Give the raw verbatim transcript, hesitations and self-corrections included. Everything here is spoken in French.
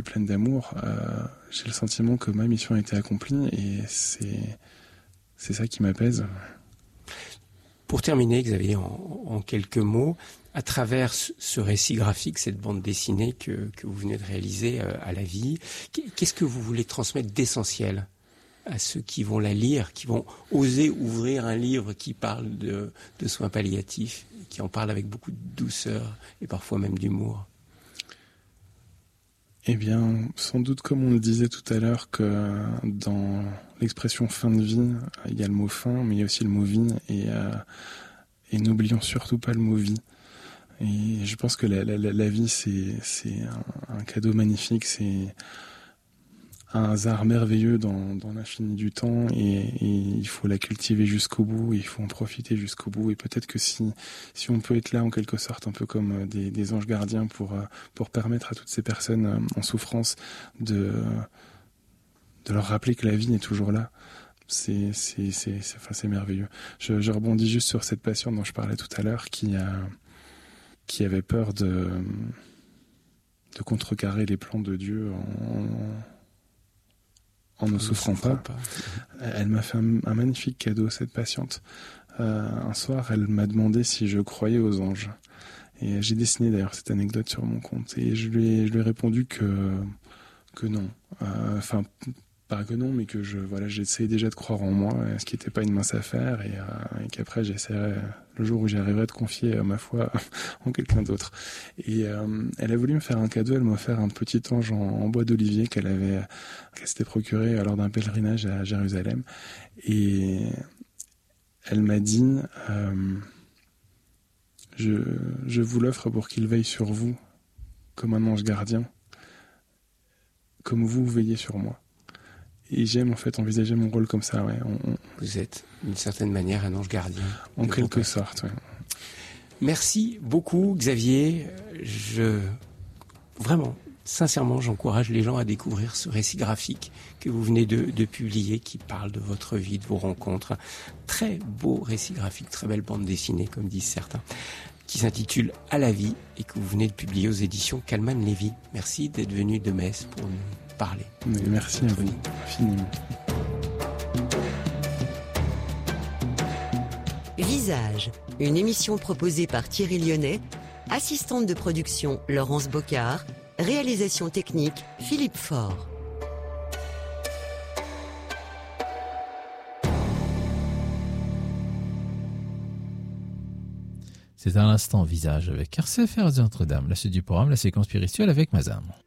pleine d'amour, euh, j'ai le sentiment que ma mission a été accomplie et c'est, c'est ça qui m'apaise. Pour terminer, Xavier, en, en quelques mots, à travers ce récit graphique, cette bande dessinée que, que vous venez de réaliser euh, à la vie, qu'est-ce que vous voulez transmettre d'essentiel à ceux qui vont la lire, qui vont oser ouvrir un livre qui parle de, de soins palliatifs, qui en parle avec beaucoup de douceur et parfois même d'humour? Eh bien, sans doute comme on le disait tout à l'heure, que dans l'expression fin de vie, il y a le mot fin, mais il y a aussi le mot vie, et, euh, et n'oublions surtout pas le mot vie. Et je pense que la, la, la vie, c'est, c'est un, un cadeau magnifique, c'est un hasard merveilleux dans, dans l'infini du temps, et, et il faut la cultiver jusqu'au bout, il faut en profiter jusqu'au bout, et peut-être que si, si on peut être là en quelque sorte, un peu comme des, des anges gardiens pour, pour permettre à toutes ces personnes en souffrance de, de leur rappeler que la vie est toujours là, c'est, c'est, c'est, c'est, enfin, c'est merveilleux. Je, je rebondis juste sur cette patiente dont je parlais tout à l'heure, qui a, qui avait peur de, de contrecarrer les plans de Dieu en, en ne souffrant pas. pas. Elle m'a fait un, un magnifique cadeau, cette patiente. Euh, un soir, elle m'a demandé si je croyais aux anges. Et j'ai dessiné d'ailleurs cette anecdote sur mon compte. Et je lui ai, je lui ai répondu que, que non. Enfin, euh, pas que non, mais que je, voilà, j'essayais déjà de croire en moi, ce qui n'était pas une mince affaire, et, euh, et qu'après j'essaierais, le jour où j'y arriverais, de confier euh, ma foi en quelqu'un d'autre. Et euh, elle a voulu me faire un cadeau, elle m'a offert un petit ange en, en bois d'olivier qu'elle avait, qu'elle s'était procuré lors d'un pèlerinage à Jérusalem. Et elle m'a dit, euh, je, je vous l'offre pour qu'il veille sur vous comme un ange gardien, comme vous veillez sur moi. Et j'aime en fait envisager mon rôle comme ça. Ouais. On, on... Vous êtes d'une certaine manière un ange gardien. En quelque sorte, oui. Merci beaucoup Xavier. Je vraiment, sincèrement, j'encourage les gens à découvrir ce récit graphique que vous venez de, de publier, qui parle de votre vie, de vos rencontres. Très beau récit graphique, très belle bande dessinée, comme disent certains, qui s'intitule À la vie et que vous venez de publier aux éditions Kalman Levy. Merci d'être venu de Metz pour nous parler. Mais merci à vous infiniment. Visage, une émission proposée par Thierry Lyonnais, assistante de production Laurence Bocard, réalisation technique Philippe Faure. C'est à l'instant Visage avec R C F R de Notre-Dame, la suite du programme, la séquence spirituelle avec Mazam.